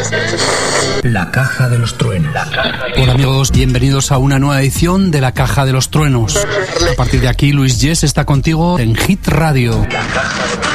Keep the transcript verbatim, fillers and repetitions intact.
La Caja de los Truenos. Hola amigos, bienvenidos a una nueva edición de La Caja de los Truenos. A partir de aquí, Luis Yes está contigo en Hit Radio.